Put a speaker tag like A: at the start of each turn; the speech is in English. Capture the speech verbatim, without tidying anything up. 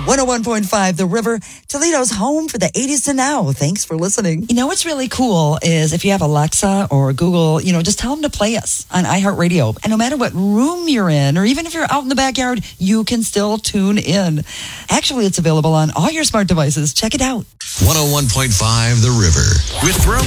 A: one oh one point five The River, Toledo's home for the eighties to now. Thanks for listening. You know what's really cool is if you have Alexa or Google, you know, just tell them to play us on iHeartRadio. And no matter what room you're in, or even if you're out in the backyard, you can still tune in. Actually, it's available on all your smart devices. Check it out.
B: one oh one point five The River with Throne.